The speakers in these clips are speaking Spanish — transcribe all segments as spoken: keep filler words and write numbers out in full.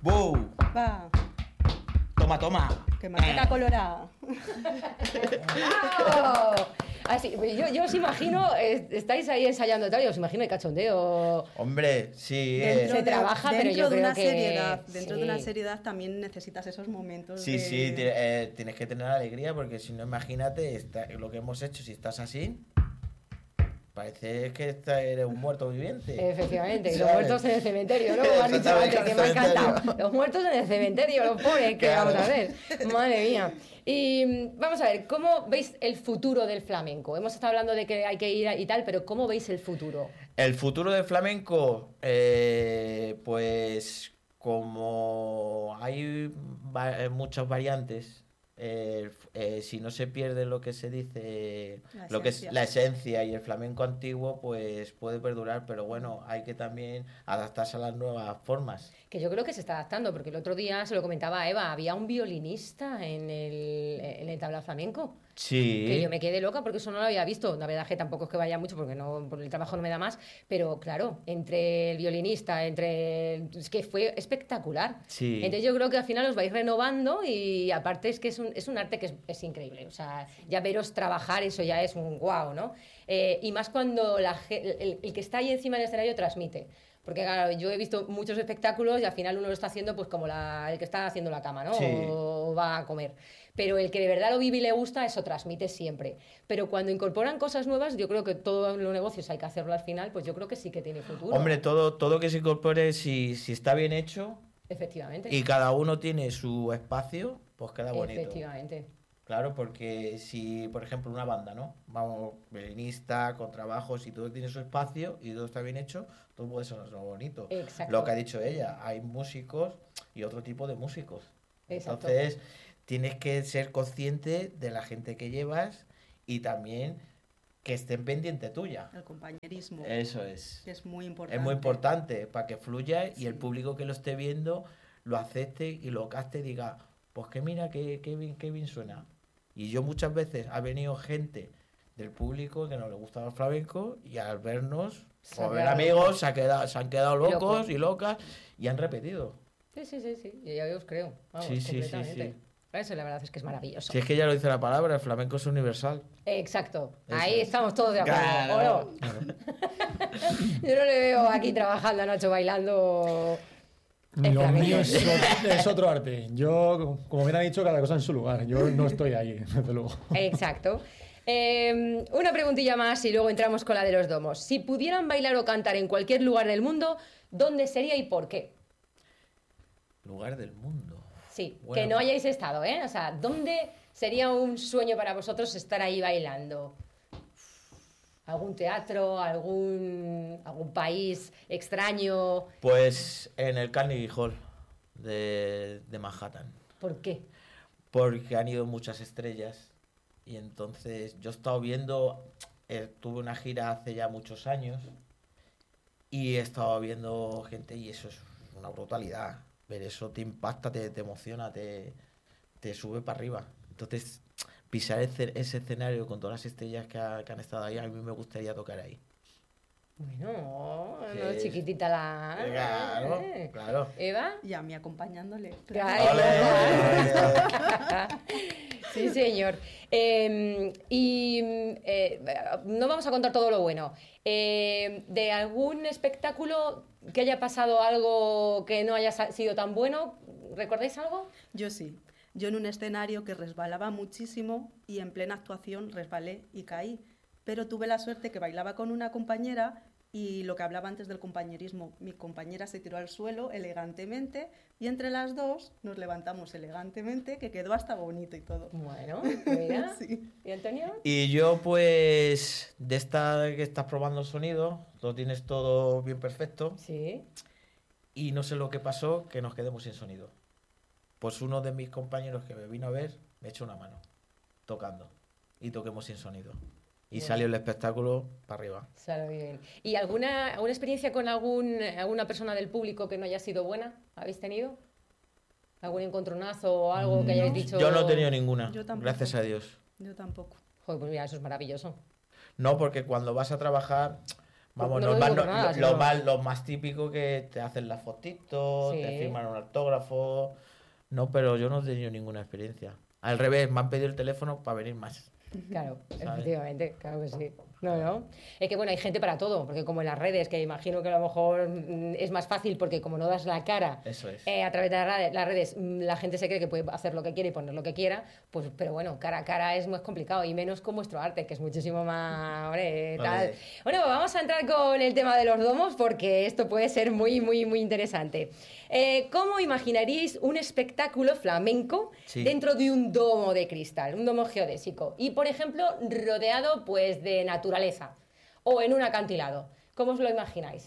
¡Buu! Va, Toma, toma. que manteca colorada. ¡Oh! Así, yo, yo os imagino, eh, estáis ahí ensayando tal, y os imagino el cachondeo. Hombre, sí. Se Eh. trabaja, pero dentro yo de creo una que- seriedad, dentro sí. de una seriedad también necesitas esos momentos. Sí, de... sí, ti- eh, tienes que tener alegría porque si no, imagínate está- lo que hemos hecho. Si estás así, parece que está- eres un muerto viviente. Efectivamente, y los ¿Sabes? muertos en el cementerio, ¿no? Como has dicho Exactamente, antes, que me ha en el cementerio. encantado. Los muertos en el cementerio, los pobres, que Claro. vamos a ver. Madre mía. Y mm, vamos a ver, ¿cómo veis el futuro del flamenco? Hemos estado hablando de que hay que ir a- y tal, pero ¿cómo veis el futuro? El futuro del flamenco, eh, pues como hay va- eh, muchas variantes, eh, f- eh, si no se pierde lo que se dice, La lo que es esencia. la esencia y el flamenco antiguo, pues puede perdurar, pero bueno, hay que también adaptarse a las nuevas formas. Que yo creo que se está adaptando, porque el otro día se lo comentaba a Eva, había un violinista en el, en el tablao flamenco. Sí. Que yo me quedé loca porque eso no lo había visto. La verdad es que tampoco es que vaya mucho porque no, por el trabajo no me da más. Pero claro, entre el violinista, entre. el- Es que fue espectacular. Sí. Entonces yo creo que al final os vais renovando y aparte es que es un, es un arte que es, es increíble. O sea, ya veros trabajar, eso ya es un guau, ¿no? Eh, y más cuando la, ge- el, el que está ahí encima del escenario transmite. Porque claro, yo he visto muchos espectáculos y al final uno lo está haciendo pues como la, el que está haciendo la cama, ¿no? Sí. O va a comer. Pero el que de verdad lo vive y le gusta, eso transmite siempre. Pero cuando incorporan cosas nuevas, yo creo que todos los negocios hay que hacerlo al final, pues yo creo que sí que tiene futuro. Hombre, todo, todo que se incorpore, si, si está bien hecho Efectivamente. y cada uno tiene su espacio, pues queda bonito. Efectivamente. Claro, porque si, por ejemplo, una banda, ¿no? Vamos, violinista, con trabajo, si todo tiene su espacio y todo está bien hecho, todo puede sonar bonito. Exacto. Lo que ha dicho ella, hay músicos y otro tipo de músicos. Exacto. Entonces, tienes que ser consciente de la gente que llevas y también que estén pendiente tuya. El compañerismo, Eso es. que es muy importante. Es muy importante para que fluya y el Sí. público que lo esté viendo lo acepte y lo capte y diga, pues que mira, qué, qué bien, qué bien suena. Y yo muchas veces ha venido gente del público que no le gustaba el flamenco y al vernos, Se o han ver quedado amigos, locos. se, ha quedado, se han quedado locos Locos. y locas y han repetido. Sí, sí, sí, sí. Yo ya os creo. Vamos, Sí, sí, sí, completamente. sí. Eso la verdad es que es maravilloso. Si es que ya lo dice la palabra, el flamenco es universal. Exacto. Eso Ahí es. estamos todos de acuerdo. Claro. ¿O no? Yo no le veo aquí trabajando a Nacho bailando. el Lo flamenco. mío es, o- es otro arte. Yo, como bien ha dicho, cada cosa en su lugar. Yo no estoy ahí, desde luego. Exacto. Eh, una preguntilla más y luego entramos con la de los domos. Si pudieran bailar o cantar en cualquier lugar del mundo, ¿dónde sería y por qué? Lugar del mundo. Sí, Bueno. que no hayáis estado, ¿eh? O sea, ¿dónde sería un sueño para vosotros estar ahí bailando? ¿Algún teatro, algún, algún país extraño? Pues en el Carnegie Hall de, de Manhattan. ¿Por qué? Porque han ido muchas estrellas y entonces yo he estado viendo, eh, tuve una gira hace ya muchos años y he estado viendo gente y eso es una brutalidad. Ver eso te impacta, te, te emociona, te, te sube para arriba. Entonces pisar ese, ese escenario con todas las estrellas que, ha- que han estado ahí, a mí me gustaría tocar ahí. Bueno, Sí. no chiquitita la... Claro, Eh. claro. ¿Eva? Y a mí acompañándole. Ay, Ole. Sí, señor. Eh, y eh, no vamos a contar todo lo bueno. Eh, ¿de algún espectáculo que haya pasado algo que no haya sa- sido tan bueno? ¿Recordáis algo? Yo sí. Yo en un escenario que resbalaba muchísimo y en plena actuación resbalé y caí. Pero tuve la suerte que bailaba con una compañera y lo que hablaba antes del compañerismo. Mi compañera se tiró al suelo elegantemente y entre las dos nos levantamos elegantemente, que quedó hasta bonito y todo. Bueno, mira. Sí. ¿Y Antonio? Y yo pues de esta que estás probando el sonido, lo tienes todo bien perfecto Sí. y no sé lo que pasó, que nos quedemos sin sonido. Pues uno de mis compañeros que me vino a ver me echó una mano tocando y toquemos sin sonido. Y Bueno. salió el espectáculo para arriba. Sale bien. ¿Y alguna, alguna experiencia con algún, alguna persona del público que no haya sido buena? ¿Habéis tenido? ¿Algún encontronazo o algo que hayáis No. dicho? Yo no he tenido ninguna, Yo tampoco. gracias a Dios. Yo tampoco. Joder, pues mira, eso es maravilloso. No, porque cuando vas a trabajar, Vamos, No lo normal, digo por no- nada, lo, sino- lo más, lo más típico que te hacen las fotitos, Sí. te firman un autógrafo. No, pero yo no he tenido ninguna experiencia. Al revés, me han pedido el teléfono para venir más. Claro, ¿Sabes? efectivamente, claro que sí. No, no. Es que bueno, hay gente para todo, porque como en las redes, que imagino que a lo mejor mm, es más fácil porque como no das la cara Eso es. eh, a través de las rade- las redes, mm, la gente se cree que puede hacer lo que quiere y poner lo que quiera, pues pero bueno, cara a cara es más complicado y menos con vuestro arte, que es muchísimo más, hombre, tal. Vale. Bueno, vamos a entrar con el tema de los domos porque esto puede ser muy, muy, muy interesante. Eh, ¿Cómo imaginaríais un espectáculo flamenco Sí. dentro de un domo de cristal, un domo geodésico? Y, por ejemplo, rodeado pues de naturaleza o en un acantilado. ¿Cómo os lo imagináis?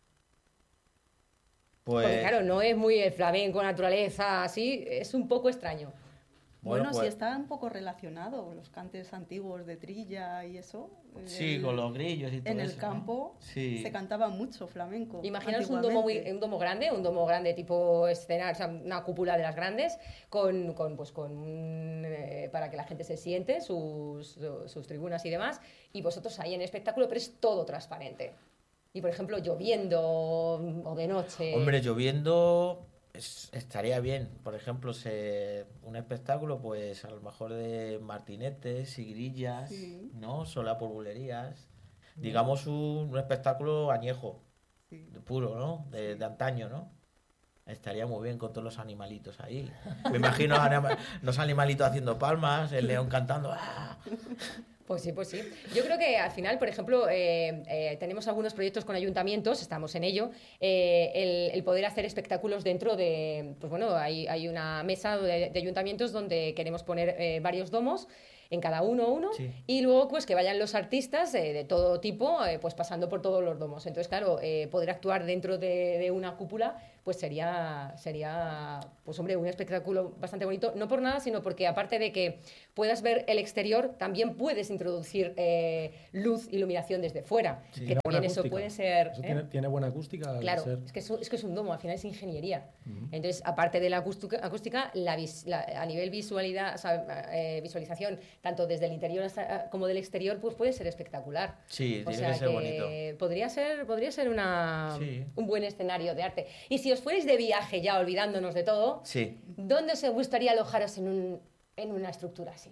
Pues, Porque claro, no es muy el flamenco, naturaleza, así, es un poco extraño. Bueno, Bueno, sí pues- está un poco relacionado, los cantes antiguos de trilla y eso. sí, El- con los grillos y todo En el eso, ¿no? campo Sí. se cantaba mucho flamenco. Imaginaos un domo, muy, antiguamente. un domo grande, un domo grande tipo escenario, o sea, una cúpula de las grandes, con, con, pues, con un, eh, para que la gente se siente, sus, su- sus tribunas y demás, y vosotros ahí en el espectáculo, pero es todo transparente. Y por ejemplo, lloviendo o de noche. Hombre, lloviendo es- estaría bien. Por ejemplo, se, un espectáculo, pues a lo mejor de martinetes y grillas, Sí. ¿no? Sola por bulerías. Digamos un, un espectáculo añejo, Sí. de puro, ¿no? De, de antaño, ¿no? Estaría muy bien con todos los animalitos ahí. Me imagino a anima- los animalitos haciendo palmas, el león cantando. ¡Ah! Pues sí, pues sí. Yo creo que al final, por ejemplo, eh, eh, tenemos algunos proyectos con ayuntamientos, estamos en ello, eh, el, el poder hacer espectáculos dentro de, pues bueno, hay, hay una mesa de, de ayuntamientos donde queremos poner eh, varios domos, en cada uno uno, Sí. y luego pues que vayan los artistas eh, de todo tipo, eh, pues pasando por todos los domos. Entonces, claro, eh, poder actuar dentro de, de una cúpula, pues sería, sería, pues hombre, un espectáculo bastante bonito, no por nada, sino porque aparte de que puedas ver el exterior, también puedes introducir eh, luz, iluminación desde fuera, Sí. que Tiene buena también eso acústica. puede ser... Eso ¿eh? tiene, tiene buena acústica al Claro, ser- es que, es, un- es que es un domo, al final es ingeniería. Entonces, aparte de la acústica, acústica, la vis- la- a nivel visualidad, o sea, eh, visualización, tanto desde el interior hasta- como del exterior, pues puede ser espectacular. Sí, O tiene sea que ser bonito. podría ser, podría ser una, Sí. un buen escenario de arte. Y si os fuerais de viaje ya olvidándonos de todo, Sí. ¿dónde os gustaría alojaros en, un, en una estructura así?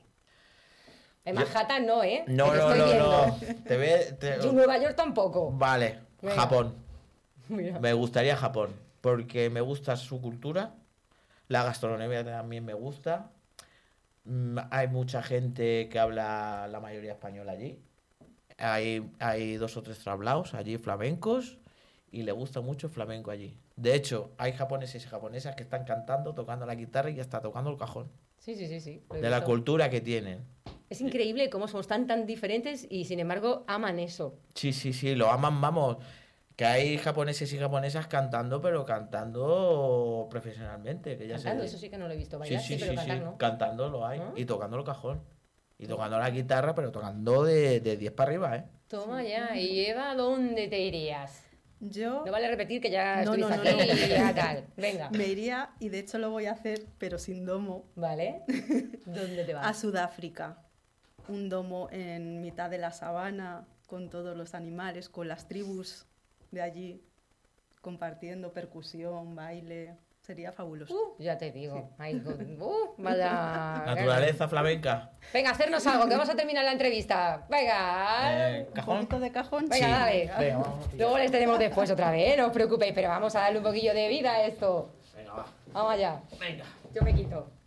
En Yo- Manhattan no, ¿eh? No, Que te no, estoy no, viendo. no. Te ve, te- Y Nueva York tampoco. Vale, Venga. Japón. Mira. Me gustaría Japón, porque me gusta su cultura, la gastronomía también me gusta. Mm, Hay mucha gente que habla la mayoría española allí. Hay, hay dos o tres trablaos allí flamencos y le gusta mucho el flamenco allí. De hecho, hay japoneses y japonesas que están cantando, tocando la guitarra y hasta tocando el cajón. Sí, sí, sí, sí. lo he De la visto. cultura que tienen. Es increíble cómo somos tan, tan diferentes y sin embargo aman eso. Sí, sí, sí, lo aman, vamos. Que hay japoneses y japonesas cantando, pero cantando profesionalmente. Que ya Cantando, se... eso sí que no lo he visto. Sí, Bailar sí, sí, pero sí, cantar sí. no. Cantando lo hay. ¿Ah? Y tocando el cajón. Y tocando la guitarra, pero tocando de, de diez para arriba, ¿eh? Toma ya. ¿Y Eva, dónde te irías? Yo No vale repetir que ya No, estuviste no, no, aquí no. y ya tal. Venga. me iría, y de hecho lo voy a hacer, pero sin domo, ¿Vale? ¿Dónde te a vas? Sudáfrica. Un domo en mitad de la sabana, con todos los animales, con las tribus de allí, compartiendo percusión, baile. Sería fabuloso. Uh, ya te digo. Ay, uh, vaya. Naturaleza flamenca. Venga, hacernos algo, que vamos a terminar la entrevista. Venga. Eh, Un cajón. poquito de cajón. Venga, Sí. dale. Venga, vamos. Luego les tenemos después otra vez, ¿eh? No os preocupéis, pero vamos a darle un poquillo de vida a esto. Venga, va. Vamos allá. Venga. Yo me quito.